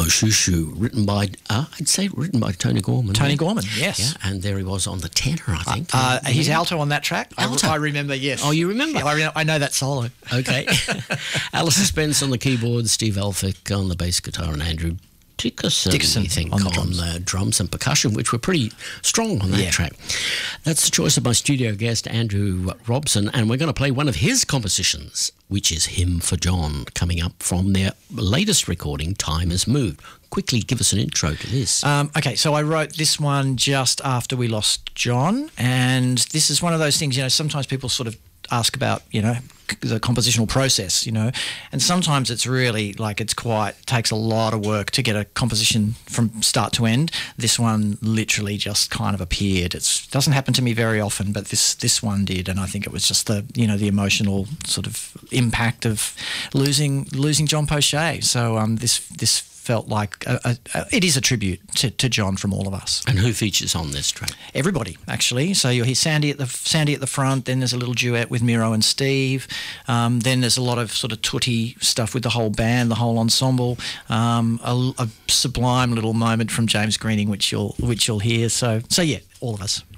Shoo Shoo, written by Tony Gorman. Tony Gorman, yes. Yeah, and there he was on the tenor, I think. He's alto on that track. Alto. I remember, yes. Oh, you remember? Yeah, I know that solo. Okay. Alistair Spence on the keyboard, Steve Elphick on the bass guitar, and Andrew Dickerson, I think, on the drums and percussion, which were pretty strong on that track. That's the choice of my studio guest, Andrew Robson, and we're going to play one of his compositions, which is Hymn for John, coming up from their latest recording, Time Has Moved. Quickly give us an intro to this. Okay, so I wrote this one just after we lost John, and this is one of those things, sometimes people sort of ask about, the compositional process, and sometimes it's really takes a lot of work to get a composition from start to end. This one literally just kind of appeared. It doesn't happen to me very often, but this one did, and I think it was just the emotional sort of impact of losing John Poche. So this felt like it is a tribute to John from all of us. And who features on this track? Everybody, actually. So you'll hear Sandy at the front. Then there's a little duet with Miro and Steve. Then there's a lot of sort of tutti stuff with the whole band, the whole ensemble. A sublime little moment from James Greening, which you'll hear. So yeah, all of us.